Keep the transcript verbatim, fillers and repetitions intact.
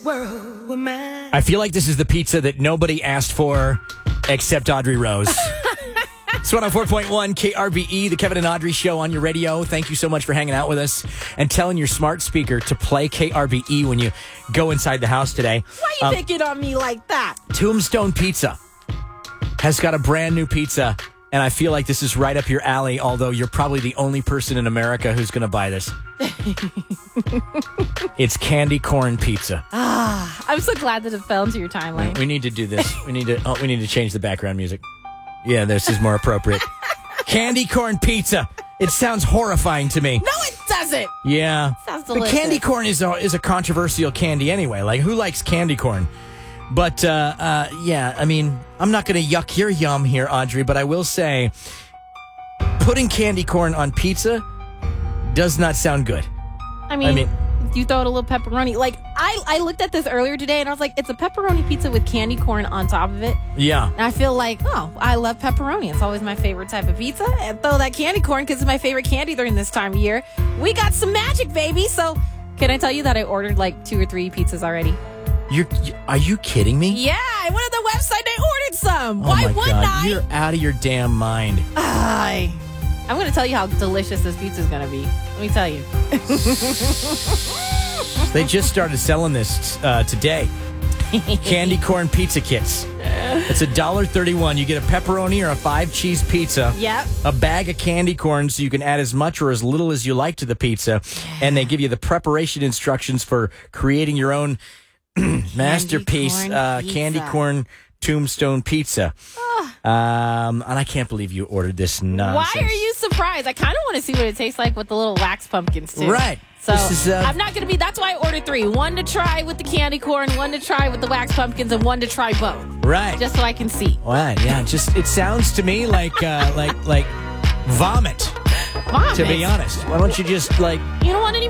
I feel like this is the pizza that nobody asked for except Audrey Rose. It's one oh four point one K R B E, the Kevin and Audrey Show on your radio. Thank you so much for hanging out with us and telling your smart speaker to play K R B E when you go inside the house today. Why you um, picking on me like that? Tombstone Pizza has got a brand new pizza, and I feel like this is right up your alley, although you're probably the only person in America who's going to buy this. It's candy corn pizza. Ah, I'm so glad that it fell into your timeline. We need to do this. We need to. Oh, we need to change the background music. Yeah, this is more appropriate. Candy corn pizza. It sounds horrifying to me. No, it doesn't. Yeah, sounds but delicious. Candy corn is a is a controversial candy anyway. Like, who likes candy corn? But uh, uh, yeah, I mean, I'm not going to yuck your yum here, Audrey. But I will say, putting candy corn on pizza does not sound good. I mean, I mean, you throw it a little pepperoni. Like, I, I looked at this earlier today, and I was like, it's a pepperoni pizza with candy corn on top of it. Yeah. And I feel like, oh, I love pepperoni. It's always my favorite type of pizza. And throw that candy corn because it's my favorite candy during this time of year. We got some magic, baby. So can I tell you that I ordered like two or three pizzas already? You're, are you kidding me? Yeah, I went on the website and I ordered some. Oh Why my wouldn't God. I? You're out of your damn mind. I, I'm going to tell you how delicious this pizza is going to be. Let me tell you. They just started selling this uh, today. Candy corn pizza kits. It's one dollar thirty-one. You get a pepperoni or a five cheese pizza. Yep. A bag of candy corn so you can add as much or as little as you like to the pizza. And they give you the preparation instructions for creating your own masterpiece corn uh, pizza. candy corn tombstone pizza. Um, and I can't believe you ordered this nonsense. Why are you surprised? I kind of want to see what it tastes like with the little wax pumpkins, too. Right. So This is, uh, I'm not going to be, that's why I ordered three. One to try with the candy corn, one to try with the wax pumpkins, and one to try both. Right. Just so I can see. Right, yeah, just it sounds to me like uh, like like vomit. Vomit. To be honest, why don't you just like You don't want any